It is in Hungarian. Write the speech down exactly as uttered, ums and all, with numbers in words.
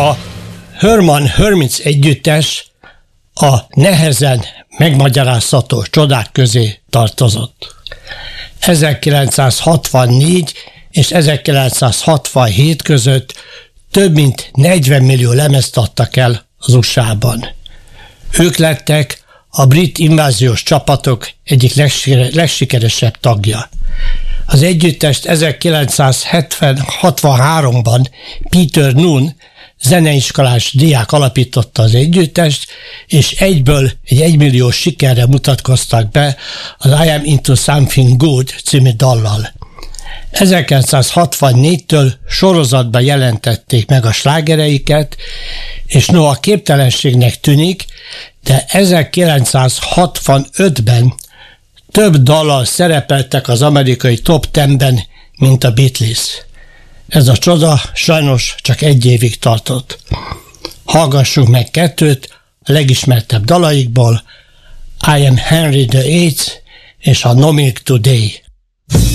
A Herman Hermits együttes a nehezen megmagyarázható csodák közé tartozott. ezerkilencszázhatvannégy és ezerkilencszázhatvanhét között több mint negyven millió lemezt adtak el az u es á-ban. Ők lettek a brit inváziós csapatok egyik legsikeresebb tagja. Az együttest ezerkilencszázhatvanháromban Peter Nunn zeneiskolás diák alapította az együttest, és egyből egy egymilliós sikerre mutatkoztak be az I Am Into Something Good című dallal. ezerkilencszázhatvannégytől sorozatban jelentették meg a slágereiket, és noha képtelenségnek tűnik, de ezerkilencszázhatvanötben több dallal szerepeltek az amerikai top tízben, mint a Beatles. Ez a csoda sajnos csak egy évig tartott. Hallgassunk meg kettőt a legismertebb dalaikból, I Am Henry the eighth és a No Milk Today.